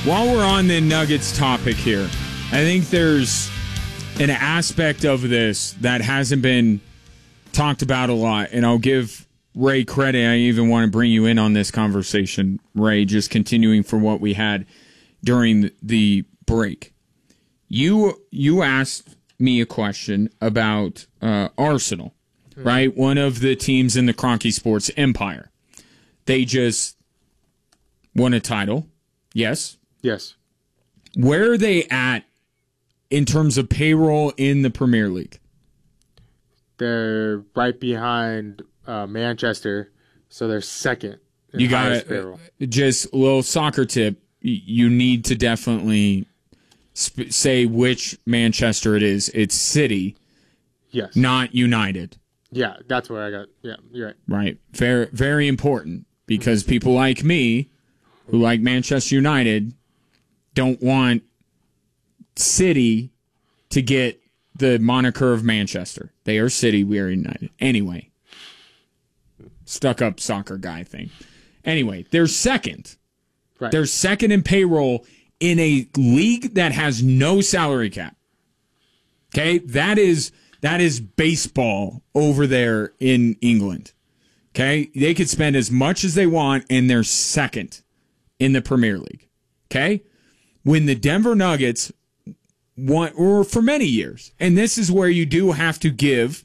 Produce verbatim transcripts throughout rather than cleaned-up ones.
While we're on the Nuggets topic here, I think there's an aspect of this that hasn't been talked about a lot, and I'll give Ray credit. I even want to bring you in on this conversation, Ray, just continuing from what we had during the break. You you asked me a question about uh, Arsenal, mm-hmm. right? One of the teams in the Kroenke Sports empire. They just won a title, yes? Yes. Where are they at in terms of payroll in the Premier League? They're right behind uh, Manchester, so they're second. In you got it. Just a little soccer tip. You need to definitely sp- say which Manchester it is. It's City, yes, not United. Yeah, that's where I got. Yeah, you're right. Right. Very, very important because people like me, who like Manchester United, don't want City to get the moniker of Manchester. They are City, we are United. Anyway, stuck up soccer guy thing. Anyway, they're second. Right. They're second in payroll in a league that has no salary cap. Okay? That is that is baseball over there in England. Okay? They could spend as much as they want and they're second in the Premier League. Okay? When the Denver Nuggets won, or for many years, and this is where you do have to give,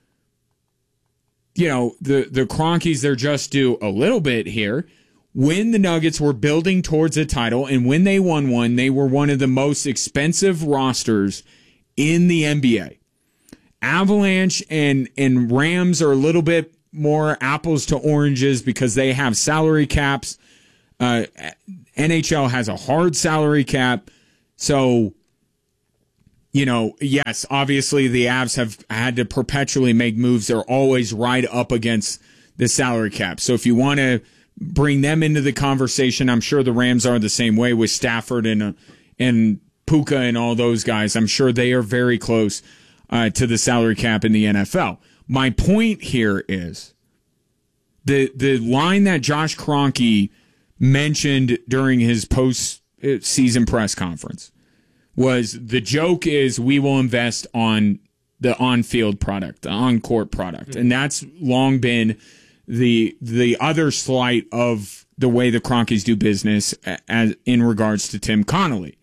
you know, the, the Kroenkes, they're just due a little bit here. When the Nuggets were building towards a title and when they won one, they were one of the most expensive rosters in the N B A. Avalanche and, and Rams are a little bit more apples to oranges because they have salary caps. Uh, N H L has a hard salary cap. So, you know, yes, obviously the Avs have had to perpetually make moves. They're always right up against the salary cap. So if you want to bring them into the conversation, I'm sure the Rams are the same way with Stafford and uh, and Puka and all those guys. I'm sure they are very close uh, to the salary cap in the N F L. My point here is the the line that Josh Kroenke mentioned during his post-season press conference was the joke is we will invest on the on-field product, the on-court product. Mm-hmm. And that's long been the the other slight of the way the Kroenkes do business as, in regards to Tim Connolly.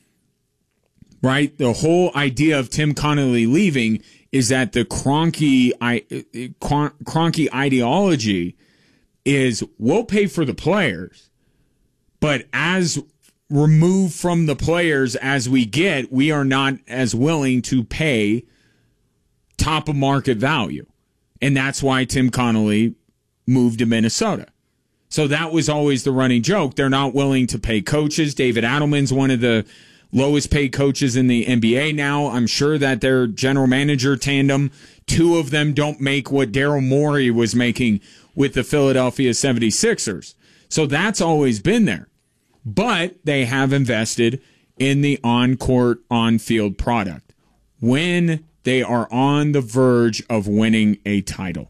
Right? The whole idea of Tim Connolly leaving is that the Kroenke, Kroenke ideology is we'll pay for the players, but as removed from the players as we get, we are not as willing to pay top of market value. And that's why Tim Connolly moved to Minnesota. So that was always the running joke. They're not willing to pay coaches. David Adelman's one of the lowest paid coaches in the N B A now. I'm sure that their general manager tandem, two of them don't make what Daryl Morey was making with the Philadelphia seventy-sixers. So that's always been there. But they have invested in the on-court, on-field product when they are on the verge of winning a title.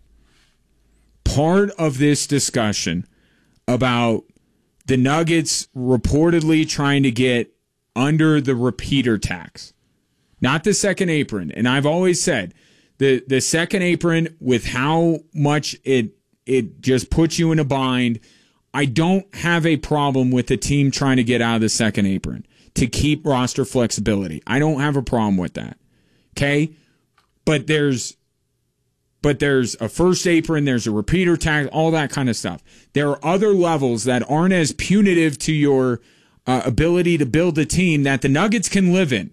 Part of this discussion about the Nuggets reportedly trying to get under the repeater tax, not the second apron. And I've always said the, the second apron, with how much it it just puts you in a bind, I don't have a problem with the team trying to get out of the second apron to keep roster flexibility. I don't have a problem with that. Okay? But there's but there's a first apron, there's a repeater tax, all that kind of stuff. There are other levels that aren't as punitive to your uh, ability to build a team that the Nuggets can live in.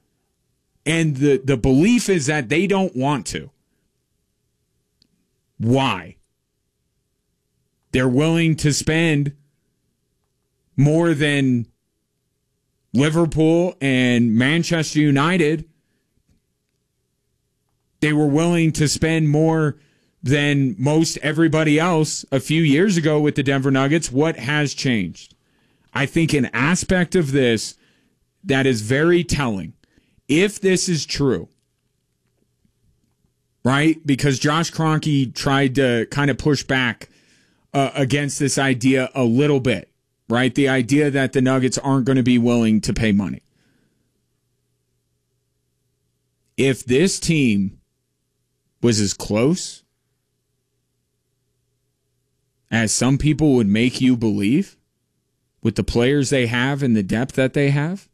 And the, the belief is that they don't want to. Why? They're willing to spend more than Liverpool and Manchester United. They were willing to spend more than most everybody else a few years ago with the Denver Nuggets. What has changed? I think an aspect of this that is very telling, if this is true, right? Because Josh Kroenke tried to kind of push back uh, against this idea a little bit. right? The idea that the Nuggets aren't going to be willing to pay money. If this team was as close as some people would make you believe, with the players they have and the depth that they have,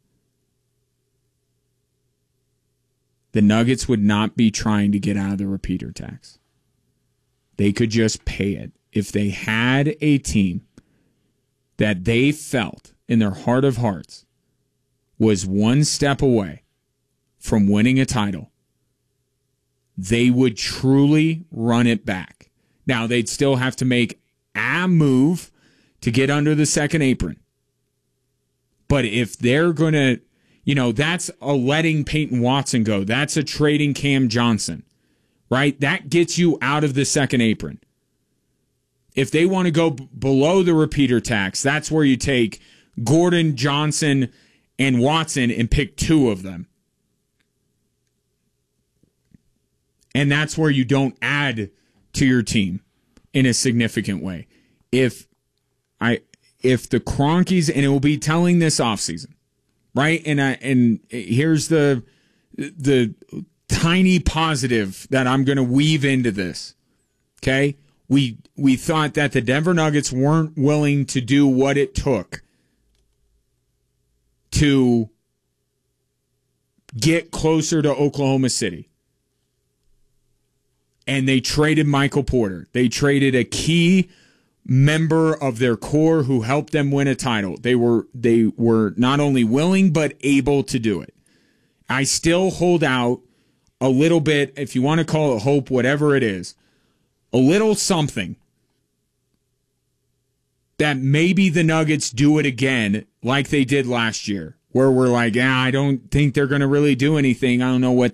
the Nuggets would not be trying to get out of the repeater tax. They could just pay it. If they had a team that they felt in their heart of hearts was one step away from winning a title, they would truly run it back. Now, they'd still have to make a move to get under the second apron. But if they're going to, you know, that's a letting Peyton Watson go. That's a trading Cam Johnson, right? That gets you out of the second apron. If they want to go b- below the repeater tax, that's where you take Gordon, Johnson, and Watson and pick two of them. And that's where you don't add to your team in a significant way. If I if the Cronkies, and it will be telling this offseason, right? And I and here's the the tiny positive that I'm going to weave into this. Okay? We we thought that the Denver Nuggets weren't willing to do what it took to get closer to Oklahoma City. And they traded Michael Porter. They traded a key member of their core who helped them win a title. They were they were not only willing but able to do it. I still hold out a little bit, if you want to call it hope, whatever it is, a little something that maybe the Nuggets do it again like they did last year, where we're like, yeah, I don't think they're going to really do anything. I don't know what